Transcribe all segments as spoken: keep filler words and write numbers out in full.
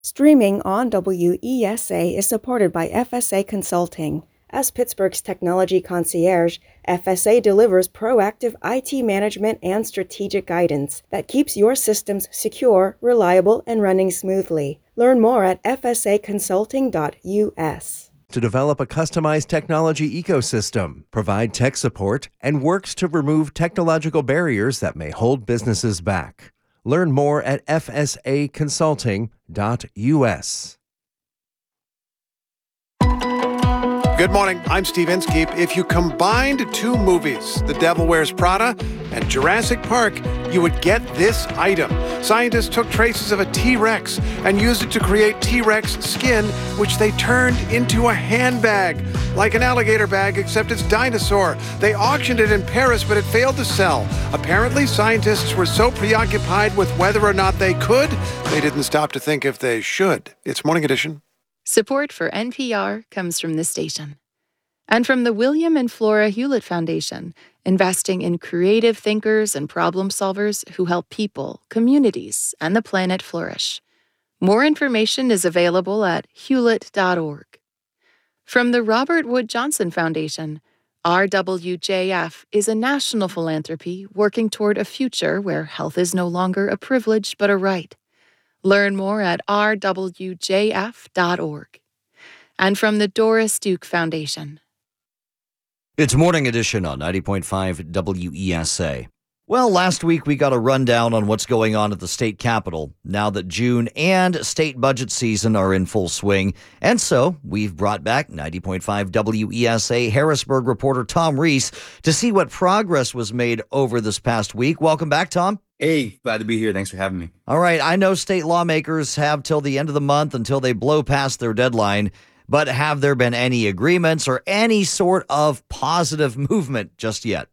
Streaming on W E S A is supported by F S A Consulting. As Pittsburgh's technology concierge, F S A delivers proactive I T management and strategic guidance that keeps your systems secure, reliable, and running smoothly. Learn more at f s a consulting dot u s. To develop a customized technology ecosystem, provide tech support, and works to remove technological barriers that may hold businesses back. Learn more at f s a consulting dot u s. Good morning, I'm Steve Inskeep. If you combined two movies, The Devil Wears Prada and Jurassic Park, you would get this item. Scientists took traces of a T-Rex and used it to create T-Rex skin, which they turned into a handbag, like an alligator bag, except it's dinosaur. They auctioned it in Paris, but it failed to sell. Apparently, scientists were so preoccupied with whether or not they could, they didn't stop to think if they should. It's Morning Edition. Support for N P R comes from this station. And from the William and Flora Hewlett Foundation, investing in creative thinkers and problem solvers who help people, communities, and the planet flourish. More information is available at hewlett dot org. From the Robert Wood Johnson Foundation, R W J F is a national philanthropy working toward a future where health is no longer a privilege but a right. Learn more at r w j f dot org. And from the Doris Duke Foundation. It's Morning Edition on ninety point five W E S A. Well, last week we got a rundown on what's going on at the state capitol now that June and state budget season are in full swing. And so we've brought back ninety point five W E S A Harrisburg reporter Tom Reese to see what progress was made over this past week. Welcome back, Tom. Hey, glad to be here. Thanks for having me. All right. I know state lawmakers have till the end of the month until they blow past their deadline. But have there been any agreements or any sort of positive movement just yet?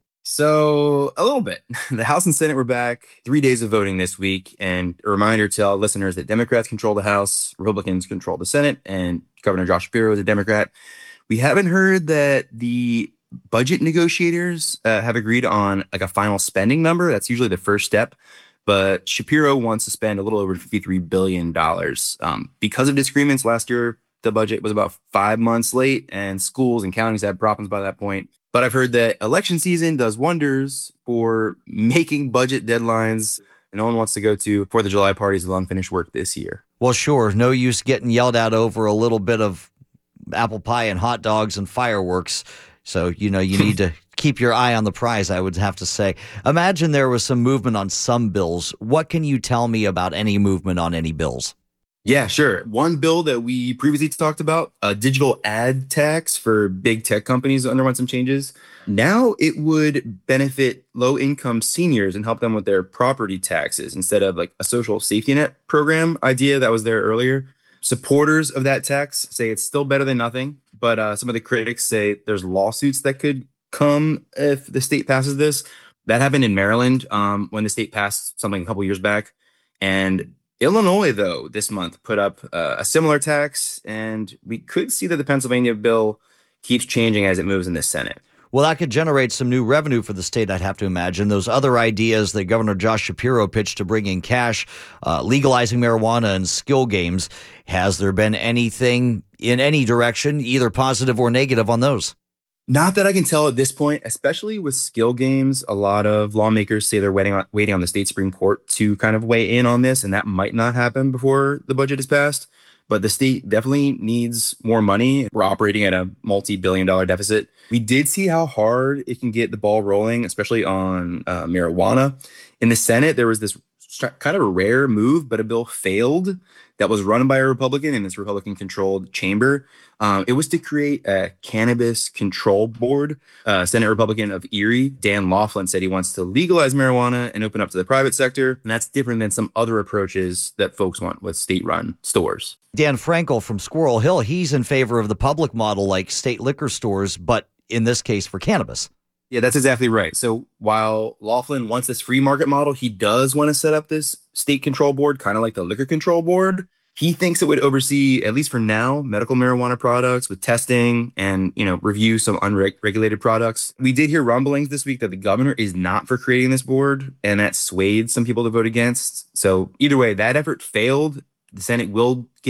So a little bit. The House and Senate were back. Three days of voting this week. And a reminder to all listeners that Democrats control the House, Republicans control the Senate, and Governor Josh Shapiro is a Democrat. We haven't heard that the budget negotiators uh, have agreed on like a final spending number. That's usually the first step. But Shapiro wants to spend a little over fifty-three billion dollars. Um, because of disagreements last year, the budget was about five months late, and schools and counties had problems by that point. But I've heard that election season does wonders for making budget deadlines, and no one wants to go to Fourth of July parties with unfinished work this year. Well, sure. No use getting yelled at over a little bit of apple pie and hot dogs and fireworks. So, you know, you need to keep your eye on the prize, I would have to say. Imagine there was some movement on some bills. What can you tell me about any movement on any bills? Yeah, sure. One bill that we previously talked about, a digital ad tax for big tech companies underwent some changes. Now it would benefit low-income seniors and help them with their property taxes instead of like a social safety net program idea that was there earlier. Supporters of that tax say it's still better than nothing, but uh, some of the critics say there's lawsuits that could come if the state passes this. That happened in Maryland um, when the state passed something a couple years back. And Illinois, though, this month put up uh, a similar tax, and we could see that the Pennsylvania bill keeps changing as it moves in the Senate. Well, that could generate some new revenue for the state, I'd have to imagine. Those other ideas that Governor Josh Shapiro pitched to bring in cash, uh, legalizing marijuana and skill games, has there been anything in any direction, either positive or negative, on those? Not that I can tell at this point, especially with skill games. A lot of lawmakers say they're waiting on, waiting on the state Supreme Court to kind of weigh in on this, and that might not happen before the budget is passed. But the state definitely needs more money. We're operating at a multi-billion dollar deficit. We did see how hard it can get the ball rolling, especially on uh, marijuana. In the Senate, there was this kind of a rare move, but a bill failed that was run by a Republican in this Republican-controlled chamber. Um, it was to create a cannabis control board. Uh, Senate Republican of Erie, Dan Laughlin, said he wants to legalize marijuana and open up to the private sector. And that's different than some other approaches that folks want with state-run stores. Dan Frankel from Squirrel Hill, he's in favor of the public model like state liquor stores, but in this case for cannabis. Yeah, that's exactly right. So while Laughlin wants this free market model, he does want to set up this state control board, kind of like the liquor control board. He thinks it would oversee, at least for now, medical marijuana products with testing and, you know, review some unregulated products. We did hear rumblings this week that the governor is not for creating this board, and that swayed some people to vote against. So either way, that effort failed. the Senate will get